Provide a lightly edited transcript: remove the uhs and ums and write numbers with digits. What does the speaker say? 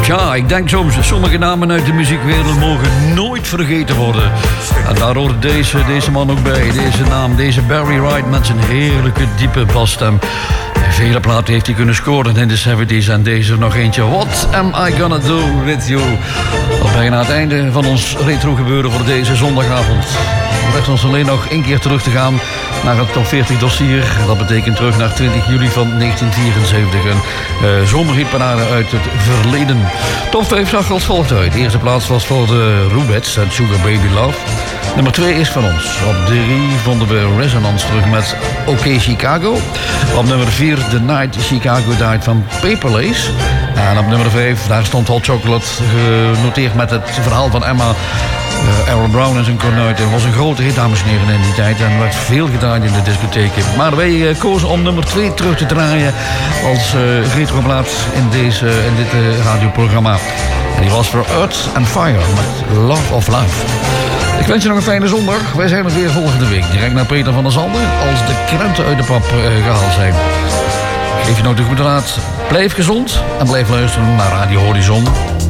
Tja, ik denk soms, sommige namen uit de muziekwereld mogen nooit vergeten worden. En daar hoort deze man ook bij. Deze naam, deze Barry Wright met zijn heerlijke diepe basstem. Vele platen heeft hij kunnen scoren in de 70s en deze nog eentje. What am I gonna do with you? Al bijna het einde van ons retro gebeuren voor deze zondagavond. Het rest ons alleen nog één keer terug te gaan naar het top 40 dossier. Dat betekent terug naar 20 juli van 1974. Een zomerhitparade uit het verleden. Top 5 zag als volgt uit. De eerste plaats was voor de Rubettes en Sugar Baby Love. Nummer 2 is van ons. Op 3 vonden we Resonance terug met OK Chicago. Op nummer 4 The Night Chicago Died van Paper Lace. En op nummer 5, daar stond Hot Chocolate genoteerd met het verhaal van Emma. Aaron Brown en zijn kornuiten was een grote hit, dames en heren, in die tijd. En werd veel gedraaid in de discotheken. Maar wij kozen om nummer 2 terug te draaien als retroplaat in dit radioprogramma. En die was voor Earth and Fire met Love of Life. Ik wens je nog een fijne zondag. Wij zijn er weer volgende week. Direct naar Peter van der Zanden als de krenten uit de pap gehaald zijn. Geef je nou de goede raad. Blijf gezond en blijf luisteren naar Radio Horizon.